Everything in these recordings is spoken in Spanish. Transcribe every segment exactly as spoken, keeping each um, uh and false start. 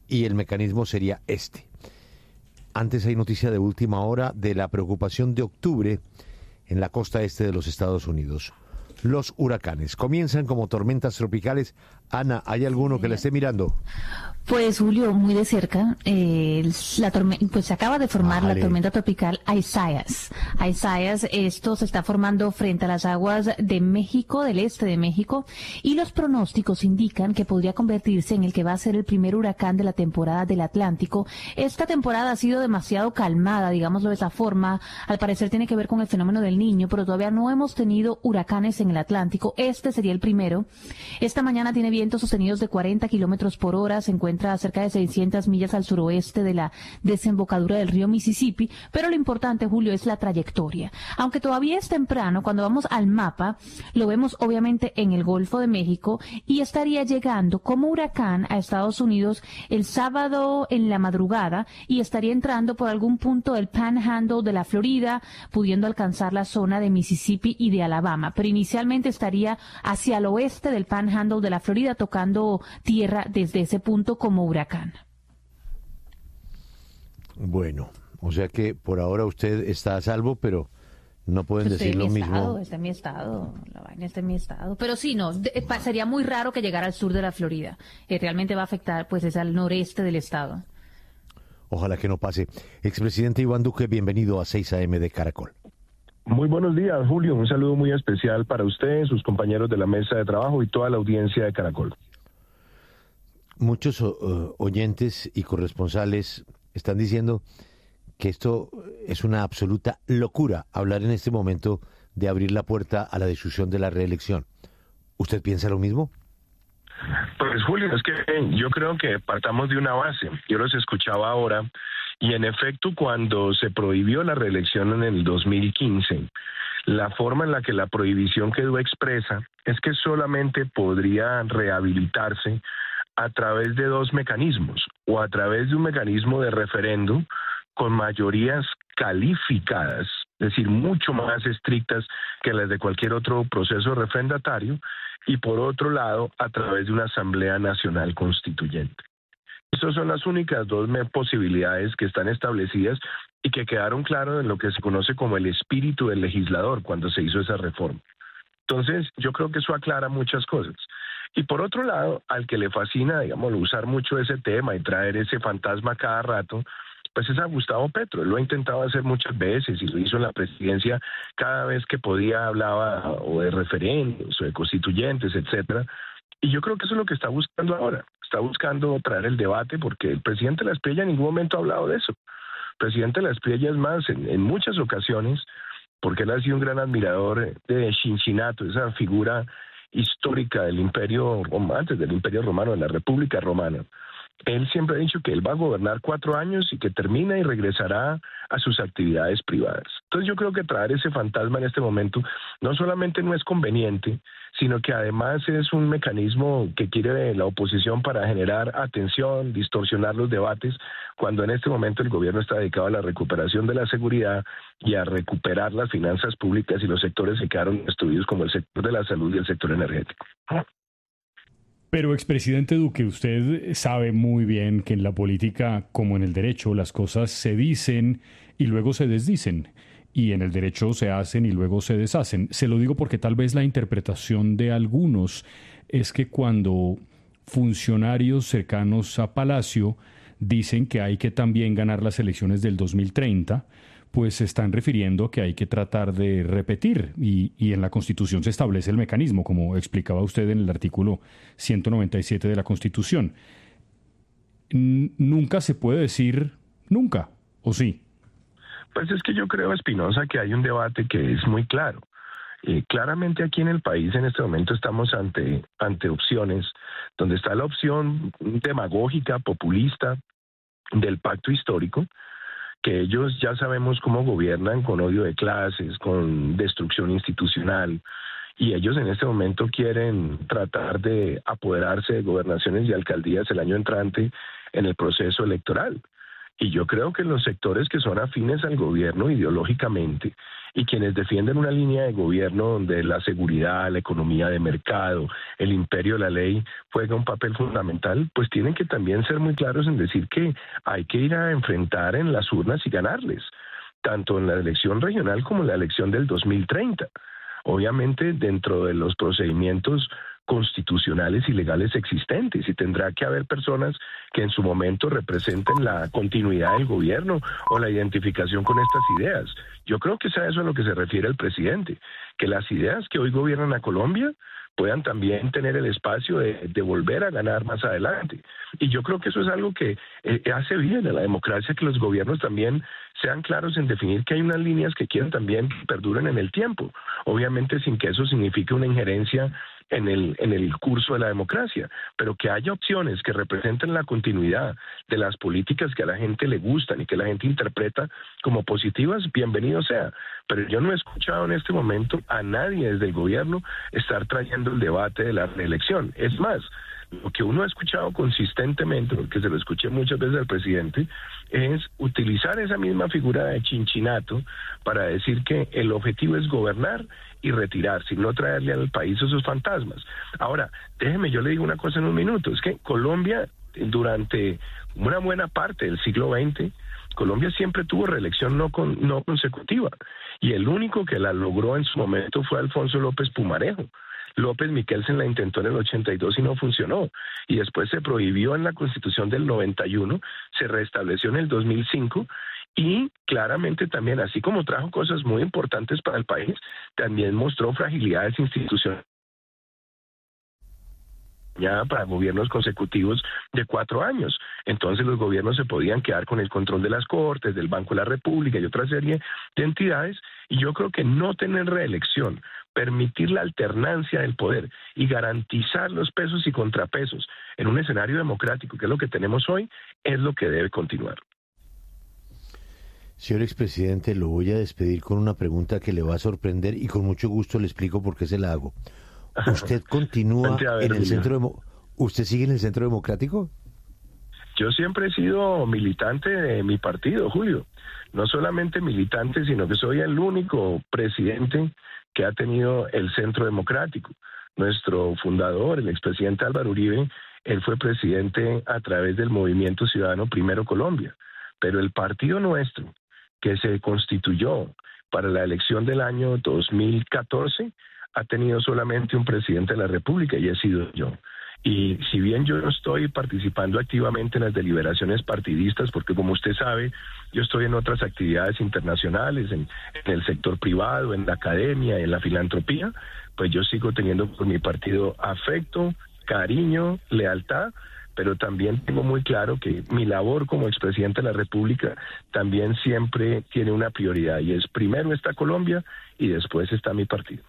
y el mecanismo sería este. Antes hay noticia de última hora de la preocupación de octubre en la costa este de los Estados Unidos. Los huracanes comienzan como tormentas tropicales. Ana, ¿hay alguno que la esté mirando? Pues Julio, muy de cerca, eh, la tormenta, pues se acaba de formar vale. la tormenta tropical Isaias. Isaias, esto se está formando frente a las aguas de México, del este de México, y los pronósticos indican que podría convertirse en el que va a ser el primer huracán de la temporada del Atlántico. Esta temporada ha sido demasiado calmada, digámoslo de esa forma. Al parecer tiene que ver con el fenómeno del Niño, pero todavía no hemos tenido huracanes en el Atlántico. Este sería el primero. Esta mañana tiene vientos sostenidos de cuarenta kilómetros por hora, se encuentra a cerca de seiscientas millas al suroeste de la desembocadura del río Mississippi, pero lo importante, Julio, es la trayectoria. Aunque todavía es temprano, cuando vamos al mapa, lo vemos obviamente en el Golfo de México y estaría llegando como huracán a Estados Unidos el sábado en la madrugada y estaría entrando por algún punto del Panhandle de la Florida, pudiendo alcanzar la zona de Mississippi y de Alabama, pero inicialmente estaría hacia el oeste del Panhandle de la Florida, tocando tierra desde ese punto como huracán. Bueno, o sea que por ahora usted está a salvo, pero no pueden pues decir lo mismo. Estado, está en mi estado, la vaina está en mi estado. Pero sí, no, de, sería muy raro que llegara al sur de la Florida. Eh, realmente va a afectar, pues, es al noreste del estado. Ojalá que no pase. Expresidente Iván Duque, bienvenido a seis a eme de Caracol. Muy buenos días, Julio. Un saludo muy especial para usted, sus compañeros de la mesa de trabajo y toda la audiencia de Caracol. Muchos uh, oyentes y corresponsales están diciendo que esto es una absoluta locura, hablar en este momento de abrir la puerta a la discusión de la reelección. ¿Usted piensa lo mismo? Pues Julio, es que yo creo que partamos de una base. Yo los escuchaba ahora y en efecto cuando se prohibió la reelección en el dos mil quince, la forma en la que la prohibición quedó expresa es que solamente podría rehabilitarse a través de dos mecanismos, o a través de un mecanismo de referéndum con mayorías calificadas, es decir, mucho más estrictas que las de cualquier otro proceso refrendatario, y por otro lado, a través de una Asamblea Nacional Constituyente. Estas son las únicas dos posibilidades que están establecidas y que quedaron claras en lo que se conoce como el espíritu del legislador cuando se hizo esa reforma. Entonces, yo creo que eso aclara muchas cosas. Y por otro lado, al que le fascina, digamos, usar mucho ese tema y traer ese fantasma cada rato, pues es a Gustavo Petro. Él lo ha intentado hacer muchas veces y lo hizo en la presidencia cada vez que podía, hablaba o de referendos o de constituyentes, etcétera. Y yo creo que eso es lo que está buscando ahora. Está buscando traer el debate porque el presidente La Espriella en ningún momento ha hablado de eso. El presidente La Espriella es más, en, en muchas ocasiones, porque él ha sido un gran admirador de Cincinnato, esa figura histórica del Imperio, antes del Imperio Romano, de la República Romana. Él siempre ha dicho que él va a gobernar cuatro años y que termina y regresará a sus actividades privadas. Entonces yo creo que traer ese fantasma en este momento no solamente no es conveniente, sino que además es un mecanismo que quiere la oposición para generar atención, distorsionar los debates, cuando en este momento el gobierno está dedicado a la recuperación de la seguridad y a recuperar las finanzas públicas y los sectores que quedaron destruidos como el sector de la salud y el sector energético. Pero, expresidente Duque, usted sabe muy bien que en la política, como en el derecho, las cosas se dicen y luego se desdicen. Y en el derecho se hacen y luego se deshacen. Se lo digo porque tal vez la interpretación de algunos es que cuando funcionarios cercanos a Palacio dicen que hay que también ganar las elecciones del dos mil treinta, pues se están refiriendo a que hay que tratar de repetir y, y en la Constitución se establece el mecanismo, como explicaba usted en el artículo ciento noventa y siete de la Constitución. N- nunca se puede decir nunca, ¿o sí? Pues es que yo creo, Espinosa, que hay un debate que es muy claro. Eh, claramente aquí en el país en este momento estamos ante, ante opciones, donde está la opción demagógica, populista, del pacto histórico, que ellos ya sabemos cómo gobiernan con odio de clases, con destrucción institucional, y ellos en este momento quieren tratar de apoderarse de gobernaciones y alcaldías el año entrante en el proceso electoral. Y yo creo que los sectores que son afines al gobierno ideológicamente y quienes defienden una línea de gobierno donde la seguridad, la economía de mercado, el imperio de la ley juega un papel fundamental, pues tienen que también ser muy claros en decir que hay que ir a enfrentar en las urnas y ganarles, tanto en la elección regional como en la elección del dos mil treinta. Obviamente dentro de los procedimientos constitucionales y legales existentes, y tendrá que haber personas que en su momento representen la continuidad del gobierno o la identificación con estas ideas. Yo creo que es a eso a lo que se refiere el presidente, que las ideas que hoy gobiernan a Colombia puedan también tener el espacio de, de volver a ganar más adelante. Y yo creo que eso es algo que eh, hace bien a la democracia, que los gobiernos también sean claros en definir que hay unas líneas que quieren también que perduren en el tiempo, obviamente sin que eso signifique una injerencia en el, en el curso de la democracia, pero que haya opciones que representen la continuidad de las políticas que a la gente le gustan y que la gente interpreta como positivas, bienvenido sea. Pero yo no he escuchado en este momento a nadie desde el gobierno estar trayendo el debate de la reelección. Es más, lo que uno ha escuchado consistentemente, porque se lo escuché muchas veces al presidente, es utilizar esa misma figura de chinchinato para decir que el objetivo es gobernar y retirarse, y no traerle al país esos fantasmas. Ahora, déjeme, yo le digo una cosa en un minuto, es que Colombia, durante una buena parte del siglo veinte, Colombia siempre tuvo reelección no, con, no consecutiva, y el único que la logró en su momento fue Alfonso López Pumarejo. López Miquelsen la intentó en el ochenta y dos y no funcionó, y después se prohibió en la Constitución del noventa y uno, se restableció en el dos mil cinco, y claramente también, así como trajo cosas muy importantes para el país, también mostró fragilidades institucionales ya para gobiernos consecutivos de cuatro años. Entonces los gobiernos se podían quedar con el control de las Cortes, del Banco de la República y otra serie de entidades, y yo creo que no tener reelección, permitir la alternancia del poder y garantizar los pesos y contrapesos en un escenario democrático, que es lo que tenemos hoy, es lo que debe continuar. Señor expresidente, lo voy a despedir con una pregunta que le va a sorprender y con mucho gusto le explico por qué se la hago. ¿Usted continúa en el centro demo- ¿Usted sigue en el Centro Democrático? Yo siempre he sido militante de mi partido, Julio. No solamente militante, sino que soy el único presidente que ha tenido el Centro Democrático. Nuestro fundador, el expresidente Álvaro Uribe, él fue presidente a través del Movimiento Ciudadano Primero Colombia. Pero el partido nuestro, que se constituyó para la elección del año dos mil catorce, ha tenido solamente un presidente de la República, y he sido yo. Y si bien yo no estoy participando activamente en las deliberaciones partidistas, porque como usted sabe, yo estoy en otras actividades internacionales, en, en el sector privado, en la academia, en la filantropía, pues yo sigo teniendo por mi partido afecto, cariño, lealtad, pero también tengo muy claro que mi labor como expresidente de la República también siempre tiene una prioridad, y es primero está Colombia y después está mi partido.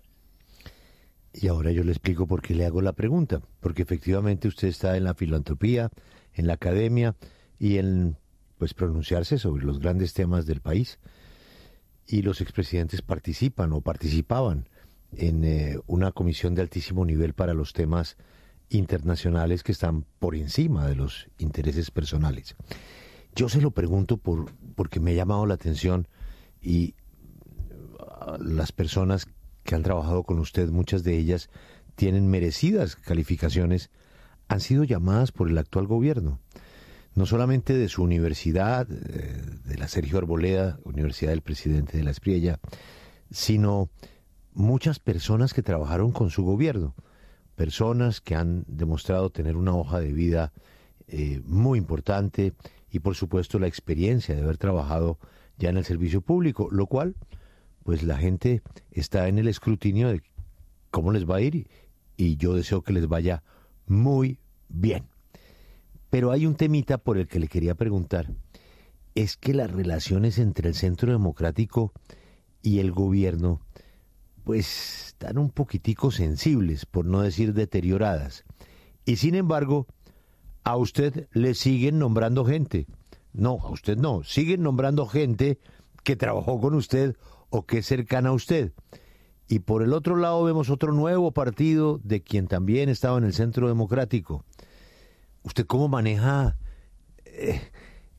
Y ahora yo le explico por qué le hago la pregunta, porque efectivamente usted está en la filantropía, en la academia y en pues pronunciarse sobre los grandes temas del país, y los expresidentes participan o participaban en eh, una comisión de altísimo nivel para los temas internacionales que están por encima de los intereses personales. Yo se lo pregunto por porque me ha llamado la atención, y uh, las personas que han trabajado con usted, muchas de ellas tienen merecidas calificaciones, han sido llamadas por el actual gobierno, no solamente de su universidad, de la Sergio Arboleda, Universidad del Presidente de la Espriella, sino muchas personas que trabajaron con su gobierno, personas que han demostrado tener una hoja de vida eh, muy importante, y por supuesto la experiencia de haber trabajado ya en el servicio público, lo cual pues la gente está en el escrutinio de cómo les va a ir, y yo deseo que les vaya muy bien. Pero hay un temita por el que le quería preguntar, es que las relaciones entre el Centro Democrático y el gobierno pues están un poquitico sensibles, por no decir deterioradas, y sin embargo a usted le siguen nombrando gente, no, a usted no, siguen nombrando gente que trabajó con usted o que es cercana a usted. Y por el otro lado vemos otro nuevo partido de quien también estaba en el Centro Democrático. ¿Usted cómo maneja eh,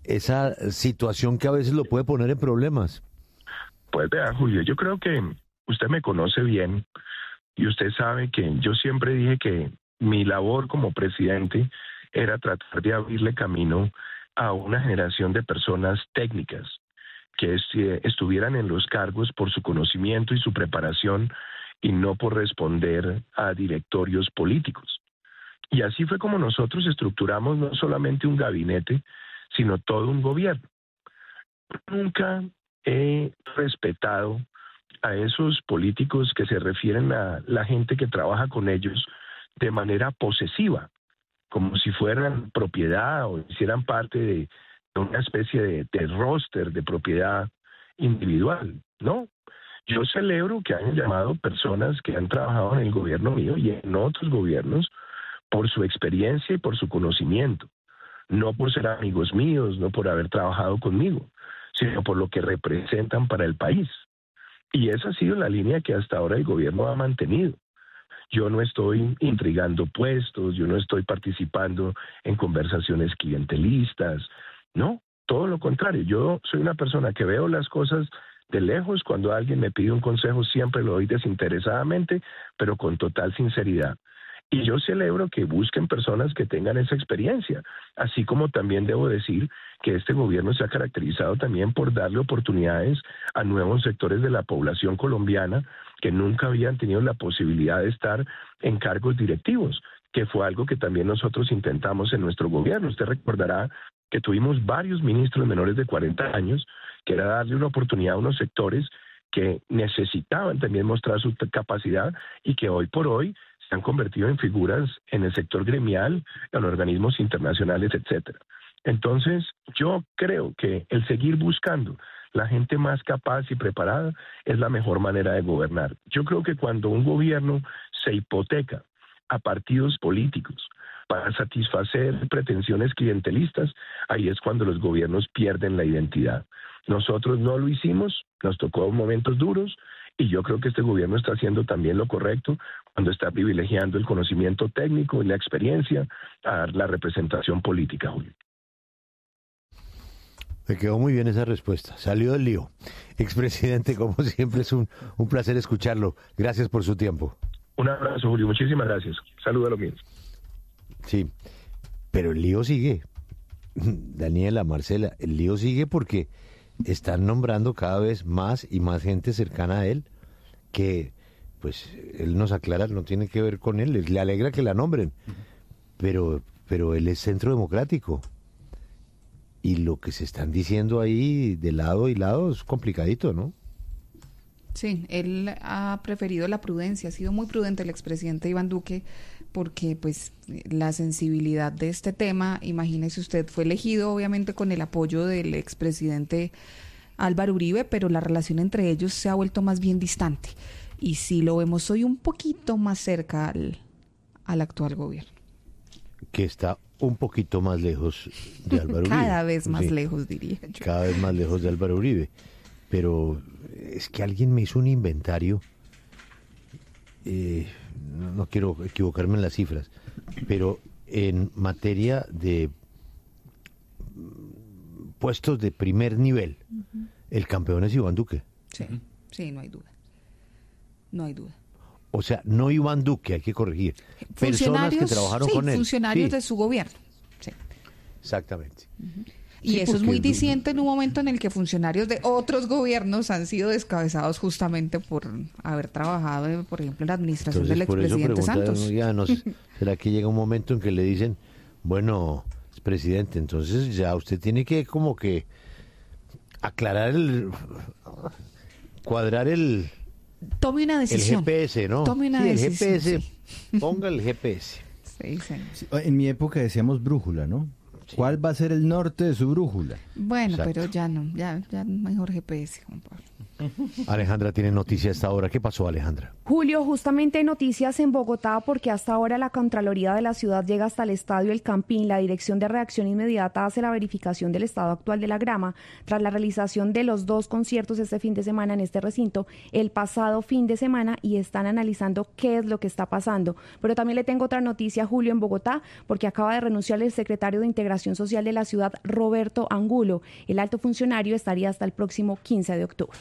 esa situación que a veces lo puede poner en problemas? Pues vea, Julio, yo creo que usted me conoce bien y usted sabe que yo siempre dije que mi labor como presidente era tratar de abrirle camino a una generación de personas técnicas que estuvieran en los cargos por su conocimiento y su preparación y no por responder a directorios políticos. Y así fue como nosotros estructuramos no solamente un gabinete, sino todo un gobierno. Nunca he respetado a esos políticos que se refieren a la gente que trabaja con ellos de manera posesiva, como si fueran propiedad o hicieran parte de una especie de, de roster de propiedad individual. No, yo celebro que hayan llamado personas que han trabajado en el gobierno mío y en otros gobiernos por su experiencia y por su conocimiento, no por ser amigos míos, no por haber trabajado conmigo, sino por lo que representan para el país. Y esa ha sido la línea que hasta ahora el gobierno ha mantenido. Yo no estoy intrigando puestos, yo no estoy participando en conversaciones clientelistas, no, todo lo contrario. Yo soy una persona que veo las cosas de lejos. Cuando alguien me pide un consejo siempre lo doy desinteresadamente, pero con total sinceridad. Y yo celebro que busquen personas que tengan esa experiencia, así como también debo decir que este gobierno se ha caracterizado también por darle oportunidades a nuevos sectores de la población colombiana que nunca habían tenido la posibilidad de estar en cargos directivos, que fue algo que también nosotros intentamos en nuestro gobierno. Usted recordará que tuvimos varios ministros menores de cuarenta años, que era darle una oportunidad a unos sectores que necesitaban también mostrar su capacidad y que hoy por hoy se han convertido en figuras en el sector gremial, en organismos internacionales, etcétera. Entonces, yo creo que el seguir buscando la gente más capaz y preparada es la mejor manera de gobernar. Yo creo que cuando un gobierno se hipoteca a partidos políticos para satisfacer pretensiones clientelistas, ahí es cuando los gobiernos pierden la identidad. Nosotros no lo hicimos, nos tocó momentos duros, y yo creo que este gobierno está haciendo también lo correcto cuando está privilegiando el conocimiento técnico y la experiencia a la representación política, Julio. Me quedó muy bien esa respuesta. Salió del lío. Expresidente, como siempre, es un, un placer escucharlo. Gracias por su tiempo. Un abrazo, Julio. Muchísimas gracias. Saludos a los míos. Sí, pero el lío sigue. Daniela, Marcela, el lío sigue porque están nombrando cada vez más y más gente cercana a él, que pues él nos aclara, no tiene que ver con él, le alegra que la nombren, pero, pero él es Centro Democrático. Y lo que se están diciendo ahí de lado y lado es complicadito, ¿no? Sí, él ha preferido la prudencia, ha sido muy prudente el expresidente Iván Duque, porque pues la sensibilidad de este tema, imagínese usted, fue elegido obviamente con el apoyo del expresidente Álvaro Uribe, pero la relación entre ellos se ha vuelto más bien distante. Y si lo vemos hoy un poquito más cerca al, al actual gobierno. Que está un poquito más lejos de Álvaro Uribe. Cada vez más sí, lejos, diría yo. Cada vez más lejos de Álvaro Uribe. Pero es que alguien me hizo un inventario, eh, no, no quiero equivocarme en las cifras, pero en materia de puestos de primer nivel, uh-huh. el campeón es Iván Duque. Sí, sí, no hay duda. No hay duda. O sea, no Iván Duque, hay que corregir. Personas que trabajaron sí, con él. Funcionarios sí. de su gobierno. Sí. Exactamente. Uh-huh. Y sí, eso es muy el... diciente en un momento en el que funcionarios de otros gobiernos han sido descabezados justamente por haber trabajado, por ejemplo, en la administración Entonces, del expresidente Santos. Ya nos, ¿será que llega un momento en que le dicen, bueno, presidente, entonces ya usted tiene que como que aclarar el... cuadrar el... Tome una decisión. El G P S, ¿no? Tome una sí, decisión. El G P S, sí. Ponga el G P S. Sí, sí. Sí, en mi época decíamos brújula, ¿no? Sí. ¿Cuál va a ser el norte de su brújula? Bueno, Exacto. pero ya no, ya, ya mejor G P S, Juan Pablo. Alejandra tiene noticia a esta hora. ¿Qué pasó, Alejandra? Julio, justamente noticias en Bogotá porque hasta ahora la Contraloría de la ciudad llega hasta el Estadio El Campín. La Dirección de Reacción Inmediata hace la verificación del estado actual de la grama tras la realización de los dos conciertos este fin de semana en este recinto, el pasado fin de semana, y están analizando qué es lo que está pasando. Pero también le tengo otra noticia, Julio, en Bogotá, porque acaba de renunciar el secretario de Integración Integración Social de la ciudad, Roberto Angulo. El alto funcionario estaría hasta el próximo quince de octubre.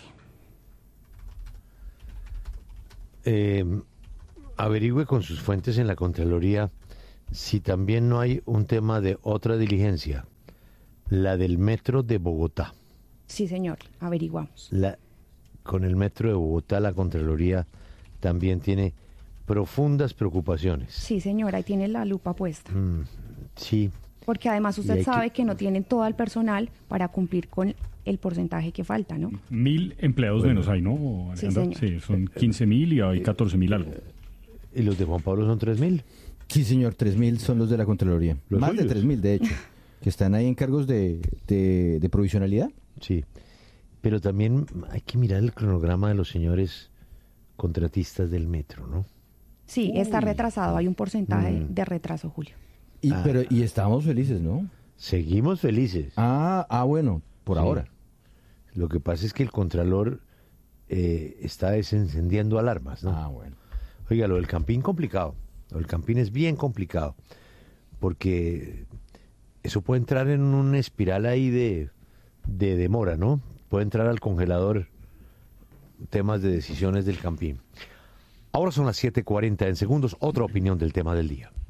Eh, averigüe con sus fuentes en la Contraloría si también no hay un tema de otra diligencia, la del metro de Bogotá. Sí, señor, averiguamos. La, con el metro de Bogotá, la Contraloría también tiene profundas preocupaciones. Sí, señor, ahí tiene la lupa puesta. Mm, sí. Porque además usted sabe que... que no tienen todo el personal para cumplir con el porcentaje que falta, ¿no? Mil empleados bueno, menos hay, ¿no, Alejandra? Sí, sí, son quince mil y hay catorce mil algo. ¿Y los de Juan Pablo son tres mil? Sí, señor, tres mil son los de la Contraloría. ¿Los Más suyos? de tres mil, de hecho, que están ahí en cargos de, de, de provisionalidad. Sí, pero también hay que mirar el cronograma de los señores contratistas del metro, ¿no? Sí, está retrasado, hay un porcentaje Mm. de retraso, Julio. Y, Ah. pero, y estamos felices, ¿no? Seguimos felices. Ah, ah bueno, por Sí. ahora. Lo que pasa es que el Contralor eh, está desencendiendo alarmas, ¿no? Ah, bueno. Oiga, lo del Campín complicado. Lo del Campín es bien complicado, porque eso puede entrar en una espiral ahí de, de demora, ¿no? Puede entrar al congelador temas de decisiones del Campín. Ahora son las siete cuarenta en segundos, otra opinión del tema del día.